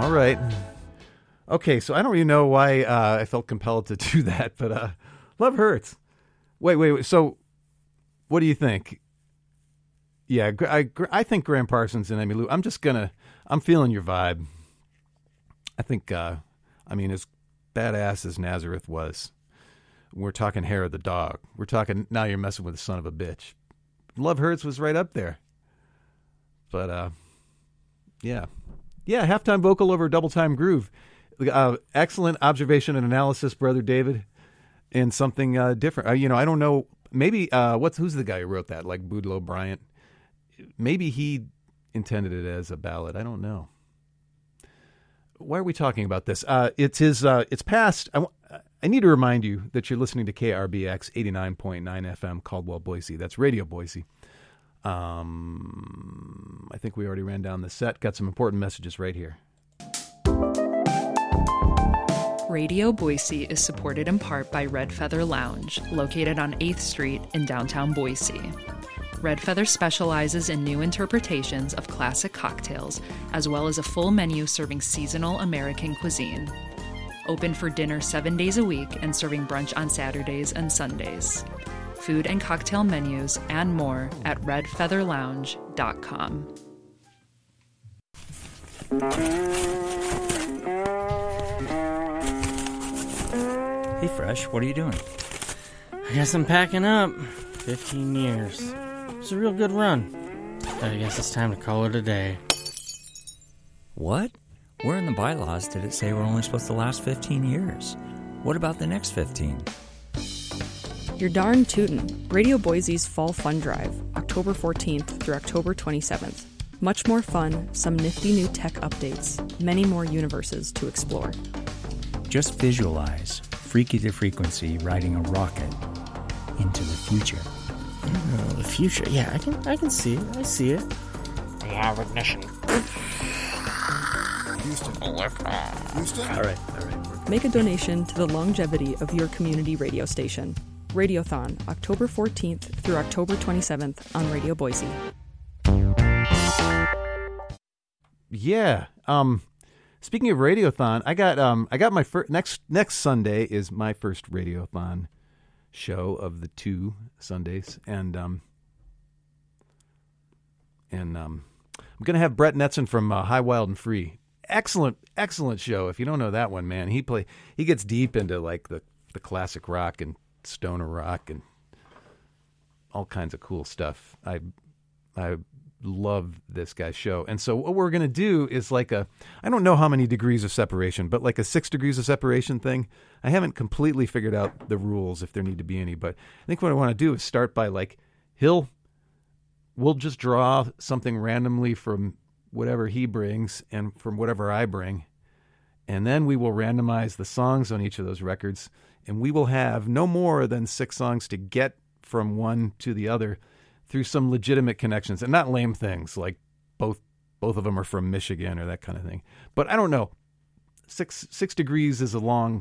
All right. Okay, so I don't really know why I felt compelled to do that, but Love Hurts. Wait. So what do you think? Yeah, I think Graham Parsons and Emmylou. I'm feeling your vibe. I think, as badass as Nazareth was, we're talking Hair of the Dog. We're talking Now You're Messing with the Son of a Bitch. Love Hurts was right up there. But, yeah, halftime vocal over double time groove. Excellent observation and analysis, Brother David, and something different. I don't know. Maybe who's the guy who wrote that? Like Boudleaux Bryant. Maybe he intended it as a ballad. I don't know. Why are we talking about this? It's past. I need to remind you that you're listening to KRBX 89.9 FM, Caldwell, Boise. That's Radio Boise. I think we already ran down the set. Got some important messages right here. Radio Boise is supported in part by Red Feather Lounge, located on 8th Street in downtown Boise. Red Feather specializes in new interpretations of classic cocktails, as well as a full menu serving seasonal American cuisine. Open for dinner 7 days a week and serving brunch on Saturdays and Sundays. Food and cocktail menus and more at redfeatherlounge.com. Hey, Fresh, what are you doing? I guess I'm packing up. 15 years. It's a real good run. But I guess it's time to call it a day. What? Where in the bylaws did it say we're only supposed to last 15 years? What about the next 15? You're darn tootin'. Radio Boise's Fall Fun Drive, October 14th through October 27th. Much more fun, some nifty new tech updates, many more universes to explore. Just visualize Freaky to Frequency riding a rocket into the future. Oh, the future? Yeah, I can see it. I see it. We have ignition. Houston. Houston? All right. Make a donation to the longevity of your community radio station. Radiothon, October 14th through October 27th on Radio Boise. Yeah. Speaking of Radiothon, I got my first next Sunday is my first Radiothon show of the 2 Sundays, and I'm gonna have Brett Netzen from High, Wild, and Free. Excellent show. If you don't know that one, man, he gets deep into like the classic rock and stoner rock and all kinds of cool stuff. I love this guy's show. And so what we're going to do is I don't know how many degrees of separation, but like a 6 degrees of separation thing. I haven't completely figured out the rules if there need to be any, but I think what I want to do is start by we'll just draw something randomly from whatever he brings and from whatever I bring. And then we will randomize the songs on each of those records, and we will have no more than 6 songs to get from one to the other through some legitimate connections, and not lame things like both of them are from Michigan or that kind of thing. But I don't know. 6 degrees is a long.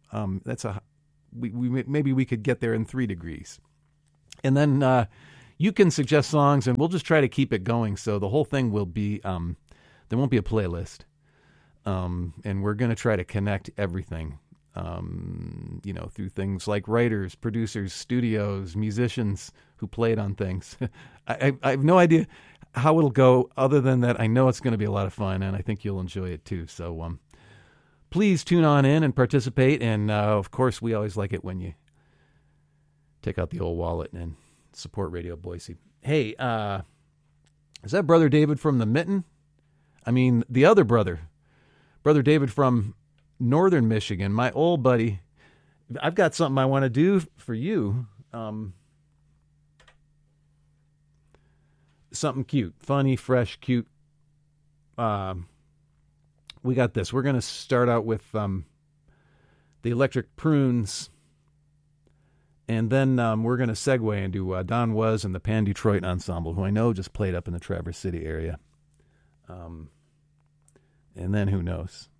Maybe we could get there in 3 degrees, and then you can suggest songs, and we'll just try to keep it going. So the whole thing will be there won't be a playlist, and we're going to try to connect everything. Through things like writers, producers, studios, musicians who played on things. I have no idea how it'll go other than that I know it's going to be a lot of fun, and I think you'll enjoy it too. So please tune on in and participate, and of course we always like it when you take out the old wallet and support Radio Boise. Hey, is that Brother David from the Mitten? I mean, the other Brother David from Northern Michigan, my old buddy. I've got something I want to do for you. Something cute, funny, fresh, cute. We got this. We're going to start out with the Electric Prunes, and then we're going to segue into Don Was and the Pan Detroit Ensemble, who I know just played up in the Traverse City area. And then who knows?